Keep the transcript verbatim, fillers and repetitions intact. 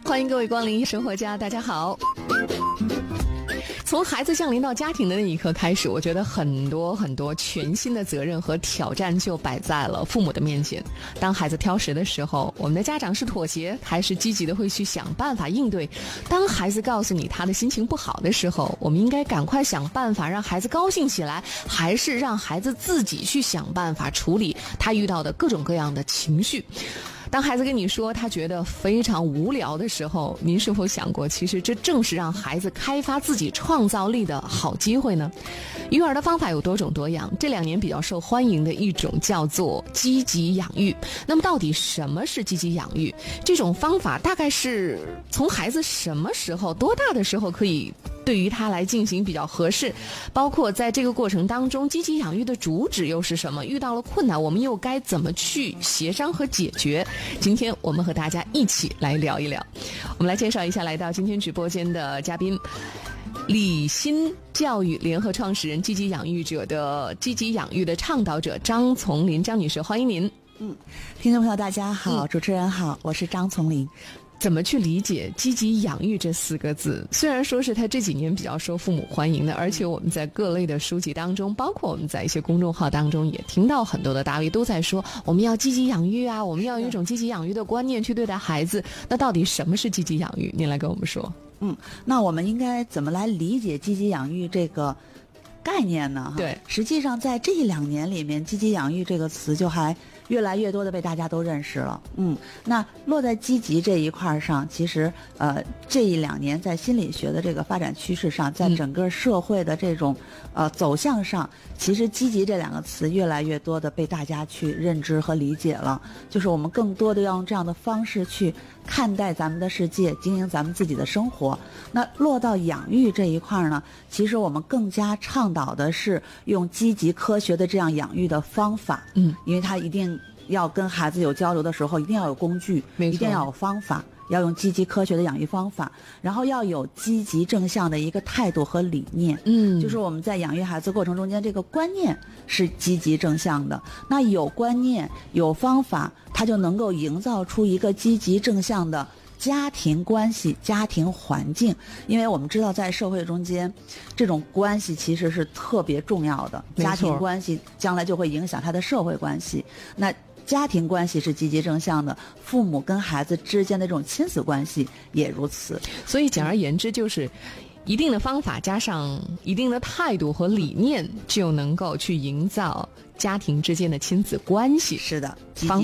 欢迎各位光临生活家，大家好。从孩子降临到家庭的那一刻开始，我觉得很多很多全新的责任和挑战就摆在了父母的面前。当孩子挑食的时候，我们的家长是妥协还是积极的会去想办法应对？当孩子告诉你他的心情不好的时候，我们应该赶快想办法让孩子高兴起来，还是让孩子自己去想办法处理他遇到的各种各样的情绪？当孩子跟你说他觉得非常无聊的时候，您是否想过，其实这正是让孩子开发自己创造力的好机会呢？育儿的方法有多种多样，这两年比较受欢迎的一种叫做积极养育。那么到底什么是积极养育？这种方法大概是从孩子什么时候、多大的时候可以对于他来进行比较合适？包括在这个过程当中，积极养育的主旨又是什么？遇到了困难，我们又该怎么去协商和解决？今天我们和大家一起来聊一聊。我们来介绍一下来到今天直播间的嘉宾，理心教育联合创始人、积极养育者的积极养育的倡导者张从林张女士，欢迎您。 嗯，听众朋友大家好、嗯、主持人好，我是张从林。 怎么去理解积极养育这四个字？虽然说是它这几年比较受父母欢迎的，而且我们在各类的书籍当中，包括我们在一些公众号当中也听到很多的大 V 都在说我们要积极养育啊，我们要有一种积极养育的观念去对待孩子。那到底什么是积极养育？您来跟我们说。 嗯，那我们应该怎么来理解积极养育这个概念呢？ 对， 实际上在这一两年里面，积极养育这个词就还越来越多的被大家都认识了。嗯，那落在积极这一块上，其实呃这一两年在心理学的这个发展趋势上，在整个社会的这种、嗯、呃走向上，其实积极这两个词越来越多的被大家去认知和理解了。就是我们更多的要用这样的方式去看待咱们的世界，经营咱们自己的生活。那落到养育这一块呢，其实我们更加倡导的是用积极科学的这样养育的方法。嗯，因为它一定要跟孩子有交流的时候，一定要有工具，一定要有方法，要用积极科学的养育方法，然后要有积极正向的一个态度和理念。嗯，就是我们在养育孩子过程中间，这个观念是积极正向的。那有观念有方法，它就能够营造出一个积极正向的家庭关系、家庭环境。因为我们知道在社会中间，这种关系其实是特别重要的，家庭关系将来就会影响他的社会关系。那家庭关系是积极正向的，父母跟孩子之间的这种亲子关系也如此。 所以简而言之，就是一定的方法加上一定的态度和理念，就能够去营造家庭之间的亲子关系。 是的， 方